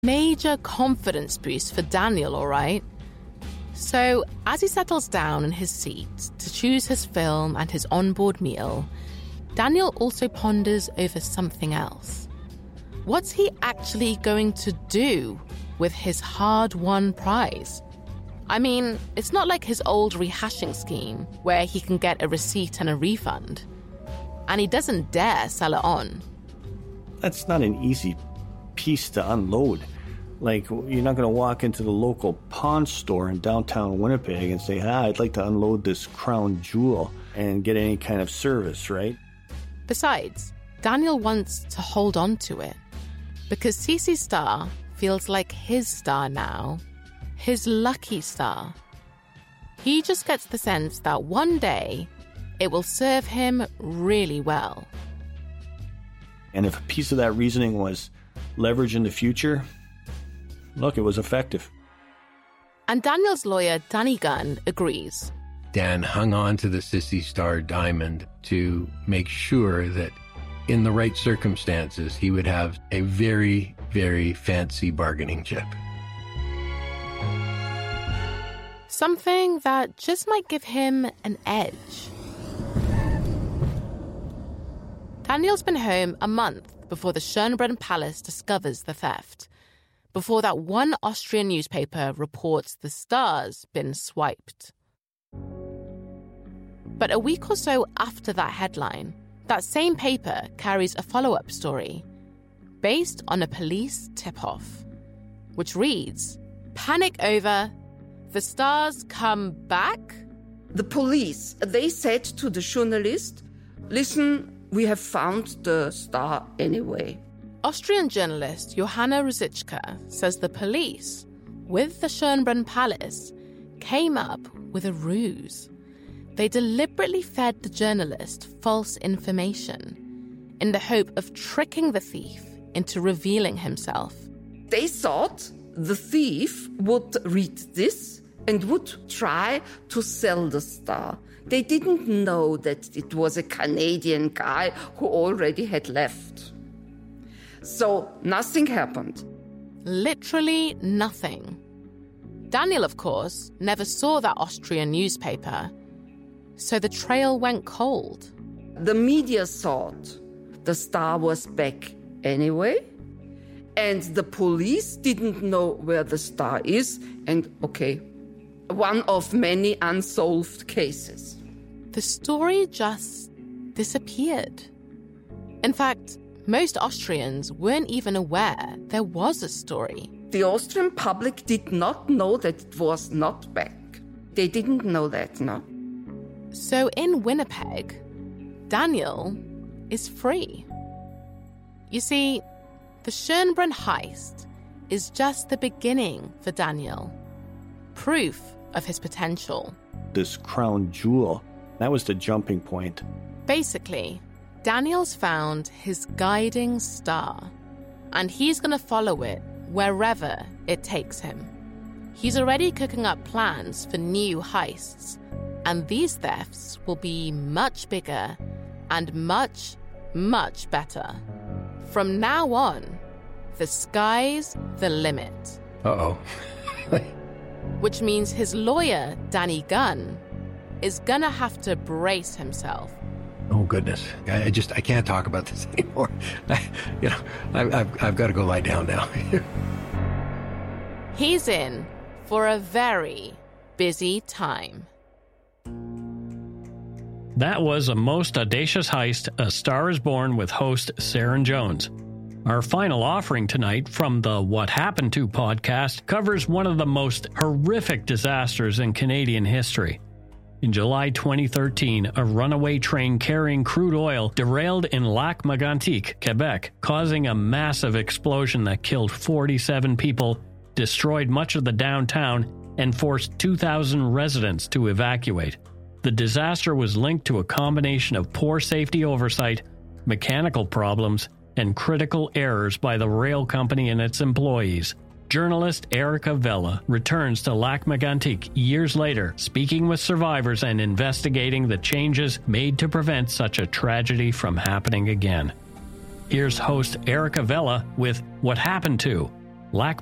Major confidence boost for Daniel, all right? So, as he settles down in his seat to choose his film and his onboard meal, Daniel also ponders over something else. What's he actually going to do with his hard-won prize? I mean, it's not like his old rehashing scheme where he can get a receipt and a refund. And he doesn't dare sell it on. That's not an easy piece to unload. Like, you're not going to walk into the local pawn store in downtown Winnipeg and say, I'd like to unload this crown jewel and get any kind of service, right? Besides, Daniel wants to hold on to it because CC Star feels like his star now, his lucky star. He just gets the sense that one day it will serve him really well. And if a piece of that reasoning was leverage in the future, look, it was effective. And Daniel's lawyer, Danny Gunn, agrees. Dan hung on to the CC Star diamond to make sure that in the right circumstances, he would have a very, very fancy bargaining chip. Something that just might give him an edge. Daniel's been home a month before the Schönbrunn Palace discovers the theft, before that one Austrian newspaper reports the star's been swiped. But a week or so after that headline, that same paper carries a follow-up story based on a police tip-off, which reads, "Panic over, the stars come back?" The police, they said to the journalist, "Listen, we have found the star anyway." Austrian journalist Johanna Ruzicka says the police, with the Schönbrunn Palace, came up with a ruse. They deliberately fed the journalist false information in the hope of tricking the thief into revealing himself. They thought the thief would read this and would try to sell the star. They didn't know that it was a Canadian guy who already had left. So nothing happened. Literally nothing. Daniel, of course, never saw that Austrian newspaper, so the trail went cold. The media thought the star was back anyway, and the police didn't know where the star is, and okay, one of many unsolved cases. The story just disappeared. In fact, most Austrians weren't even aware there was a story. The Austrian public did not know that it was not back. They didn't know that, no. So in Winnipeg, Daniel is free. You see, the Schönbrunn heist is just the beginning for Daniel. Proof of his potential. This crown jewel, that was the jumping point. Basically, Daniel's found his guiding star, and he's going to follow it wherever it takes him. He's already cooking up plans for new heists, and these thefts will be much bigger and much, much better. From now on, the sky's the limit. Uh-oh. Which means his lawyer, Danny Gunn, is gonna have to brace himself. Oh, goodness. I can't talk about this anymore. I've got to go lie down now. He's in for a very busy time. That was A Most Audacious Heist, A Star is Born with host Saren Jones. Our final offering tonight from the What Happened To podcast covers one of the most horrific disasters in Canadian history. In July 2013, a runaway train carrying crude oil derailed in Lac-Mégantic, Quebec, causing a massive explosion that killed 47 people, destroyed much of the downtown, and forced 2,000 residents to evacuate. The disaster was linked to a combination of poor safety oversight, mechanical problems, and critical errors by the rail company and its employees. Journalist Erica Vella returns to Lac-Mégantic years later, speaking with survivors and investigating the changes made to prevent such a tragedy from happening again. Here's host Erica Vella with What Happened To. lack